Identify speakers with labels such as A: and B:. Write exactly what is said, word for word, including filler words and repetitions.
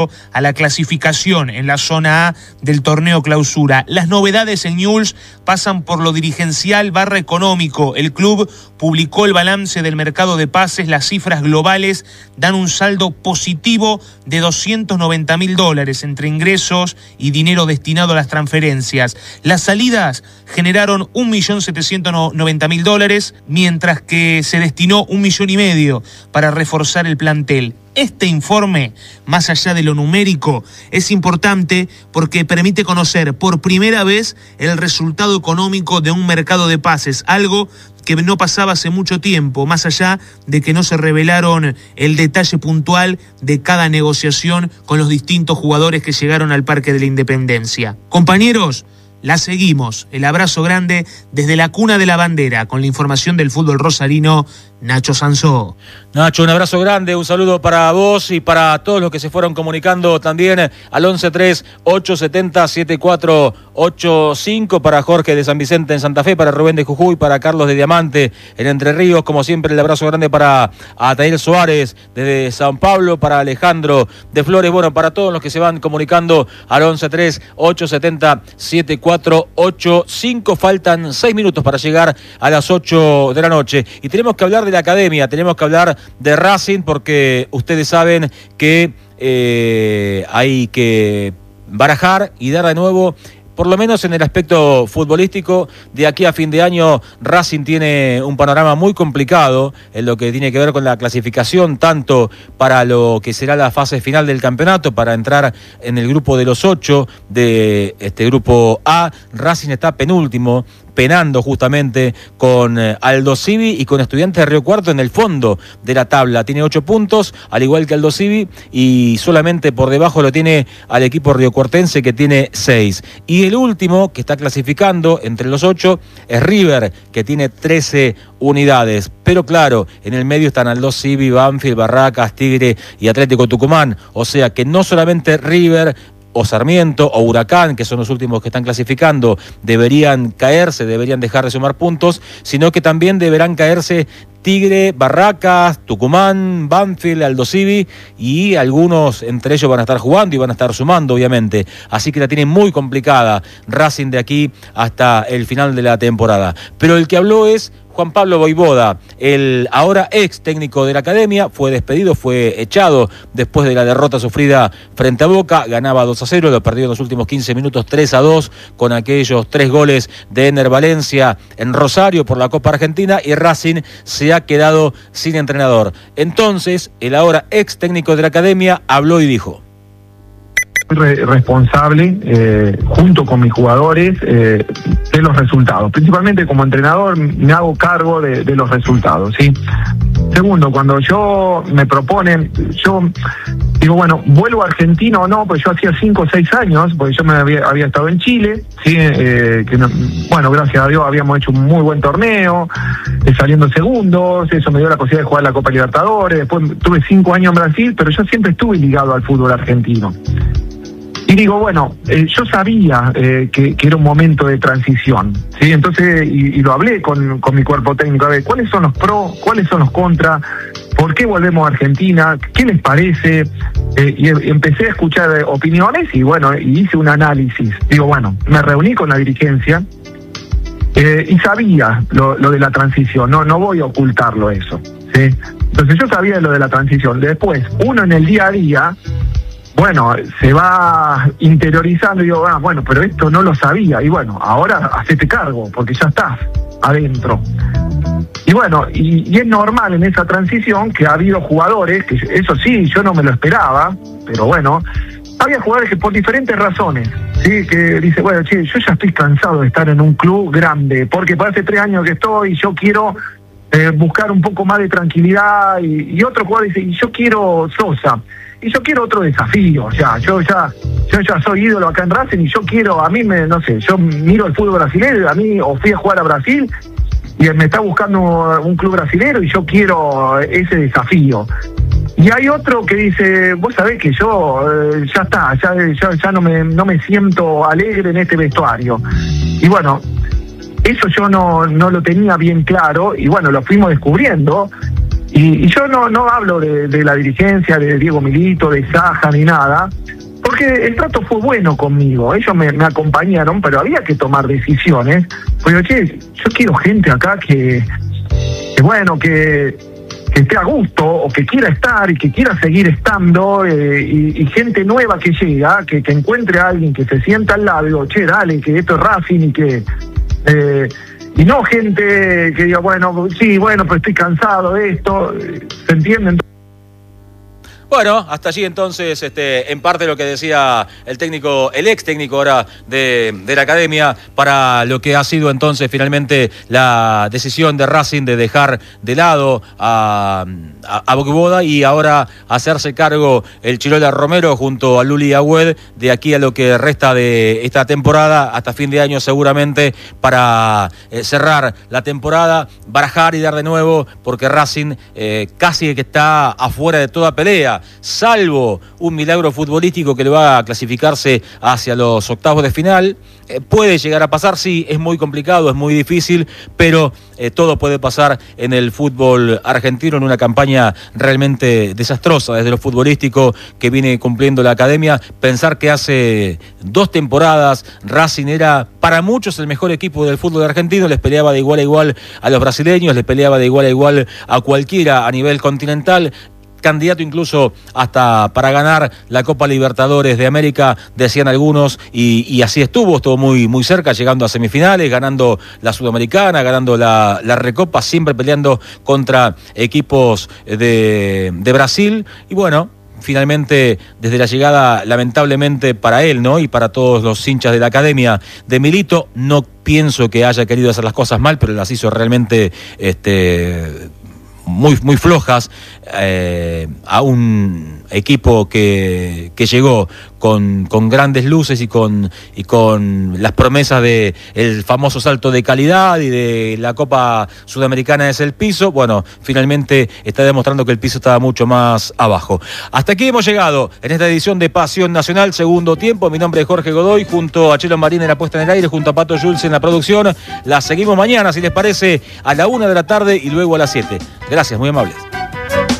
A: a la clasificación en la zona A del torneo clausura. Las novedades en Newell's pasan por lo dirigencial barra económico. El club publicó el balance del mercado de pases. Las cifras globales dan un saldo positivo de doscientos noventa mil dólares entre ingresos y dinero destinado a las transferencias. Las salidas generaron un millón setecientos noventa mil dólares, mientras que se destinó un millón y medio para reforzar el plantel. Este informe, más allá de lo numérico, es importante porque permite conocer por primera vez el resultado económico de un mercado de pases, algo que no pasaba hace mucho tiempo, más allá de que no se revelaron el detalle puntual de cada negociación con los distintos jugadores que llegaron al Parque de la Independencia. Compañeros, la seguimos. El abrazo grande desde la cuna de la bandera, con la información del fútbol rosarino, Nacho Sansó.
B: Nacho, un abrazo grande, un saludo para vos y para todos los que se fueron comunicando también al once tres ocho siete cero siete cuatro ocho cinco, para Jorge de San Vicente en Santa Fe, para Rubén de Jujuy, para Carlos de Diamante en Entre Ríos, como siempre el abrazo grande para Atael Suárez desde San Pablo, para Alejandro de Flores, bueno, para todos los que se van comunicando al once tres ocho siete cero siete cuatro ocho cinco. Faltan seis minutos para llegar a las ocho de la noche y tenemos que hablar de la academia, tenemos que hablar de Racing, porque ustedes saben que eh, hay que barajar y dar de nuevo, por lo menos en el aspecto futbolístico. De aquí a fin de año Racing tiene un panorama muy complicado en lo que tiene que ver con la clasificación, tanto para lo que será la fase final del campeonato, para entrar en el grupo de los ocho de este grupo A. Racing está penúltimo, penando justamente con eh, Aldo Civi y con Estudiantes de Río Cuarto en el fondo de la tabla. Tiene ocho puntos, al igual que Aldo Civi, y solamente por debajo lo tiene al equipo riocuartense, que tiene seis. Y el último que está clasificando entre los ocho es River, que tiene trece unidades. Pero claro, en el medio están Aldo Civi, Banfield, Barracas, Tigre y Atlético Tucumán. O sea que no solamente River o Sarmiento o Huracán, que son los últimos que están clasificando, deberían caerse, deberían dejar de sumar puntos, sino que también deberán caerse Tigre, Barracas, Tucumán, Banfield, Aldo Civi, y algunos entre ellos van a estar jugando y van a estar sumando, obviamente. Así que la tiene muy complicada Racing de aquí hasta el final de la temporada. Pero el que habló es Juan Pablo Voivoda, el ahora ex técnico de la academia. Fue despedido, fue echado después de la derrota sufrida frente a Boca. Ganaba dos a cero, lo perdió en los últimos quince minutos tres a dos con aquellos tres goles de Ener Valencia en Rosario por la Copa Argentina, y Racing se ha quedado sin entrenador. Entonces, el ahora ex técnico de la academia habló y dijo:
C: Re responsable, eh, junto con mis jugadores, eh, de los resultados. Principalmente como entrenador me hago cargo de, de los resultados, ¿sí? Segundo, cuando yo me proponen, yo digo, bueno, ¿vuelvo a Argentina o no? Pues yo hacía cinco o seis años, porque yo me había, había estado en Chile, ¿sí? Eh, que no, bueno, gracias a Dios habíamos hecho un muy buen torneo, eh, saliendo segundos, eso me dio la posibilidad de jugar la Copa Libertadores. Después tuve cinco años en Brasil, pero yo siempre estuve ligado al fútbol argentino. Y digo, bueno, eh, yo sabía eh, que, que era un momento de transición, ¿sí? Entonces, y, y lo hablé con, con mi cuerpo técnico, a ver, ¿cuáles son los pros, cuáles son los contras? ¿Por qué volvemos a Argentina? ¿Qué les parece? Eh, y, y empecé a escuchar eh, opiniones y bueno, y hice un análisis. Digo, bueno, me reuní con la dirigencia eh, y sabía lo, lo de la transición, no, no voy a ocultarlo eso, ¿sí? Entonces yo sabía lo de la transición. Después, uno en el día a día, bueno, se va interiorizando y digo, ah, bueno, pero esto no lo sabía. Y bueno, ahora hacete cargo, porque ya estás adentro. Y bueno, y, y es normal en esa transición que ha habido jugadores, que eso sí, yo no me lo esperaba, pero bueno, había jugadores que por diferentes razones, sí, que dice, bueno, che, yo ya estoy cansado de estar en un club grande, porque por hace tres años que estoy, yo quiero eh, buscar un poco más de tranquilidad. Y, y otro jugador dice, y yo quiero Sosa. Y yo quiero otro desafío, o sea, yo ya, yo ya soy ídolo acá en Racing y yo quiero, a mí me, no sé, yo miro el fútbol brasileño, a mí, o fui a jugar a Brasil y me está buscando un club brasilero y yo quiero ese desafío. Y hay otro que dice, vos sabés que yo, eh, ya está, ya, ya, ya no me, no me siento alegre en este vestuario. Y bueno, eso yo no, no lo tenía bien claro y bueno, lo fuimos descubriendo. Y, y yo no, no hablo de, de la dirigencia, de Diego Milito, de Saja, ni nada, porque el trato fue bueno conmigo. Ellos me, me acompañaron, pero había que tomar decisiones. Pues, che, yo quiero gente acá que, que bueno, que, que esté a gusto, o que quiera estar y que quiera seguir estando, eh, y, y gente nueva que llega, que, que encuentre a alguien que se sienta al lado y digo, che, dale, que esto es Racing y que... Eh, y no gente que diga, bueno, sí, bueno, pero estoy cansado de esto, ¿se entienden?
B: Bueno, hasta allí entonces, este, en parte lo que decía el técnico, el ex técnico ahora de, de la academia, para lo que ha sido entonces finalmente la decisión de Racing de dejar de lado a, a, a Boquiboda y ahora hacerse cargo el Chirola Romero junto a Luli Agüed de aquí a lo que resta de esta temporada, hasta fin de año seguramente, para eh, cerrar la temporada, barajar y dar de nuevo, porque Racing eh, casi que está afuera de toda pelea, salvo un milagro futbolístico que le va a clasificarse hacia los octavos de final. Eh, puede llegar a pasar, sí, es muy complicado, es muy difícil, pero eh, todo puede pasar en el fútbol argentino, en una campaña realmente desastrosa desde lo futbolístico que viene cumpliendo la academia. Pensar que hace dos temporadas Racing era para muchos el mejor equipo del fútbol argentino, les peleaba de igual a igual a los brasileños, les peleaba de igual a igual a cualquiera a nivel continental, candidato incluso hasta para ganar la Copa Libertadores de América, decían algunos, y, y así estuvo, estuvo muy, muy cerca, llegando a semifinales, ganando la Sudamericana, ganando la, la Recopa, siempre peleando contra equipos de, de Brasil, y bueno, finalmente, desde la llegada, lamentablemente para él, ¿no? Y para todos los hinchas de la academia de Milito, no pienso que haya querido hacer las cosas mal, pero las hizo realmente este, muy, muy flojas, eh, a un equipo que, que llegó con, con grandes luces y con, y con las promesas de el famoso salto de calidad y de la Copa Sudamericana es el piso. Bueno, finalmente está demostrando que el piso estaba mucho más abajo. Hasta aquí hemos llegado en esta edición de Pasión Nacional, segundo tiempo. Mi nombre es Jorge Godoy, junto a Chelo Marín en la puesta en el aire, junto a Pato Jules en la producción. La seguimos mañana, si les parece, a la una de la tarde y luego a las siete. Gracias, muy amables.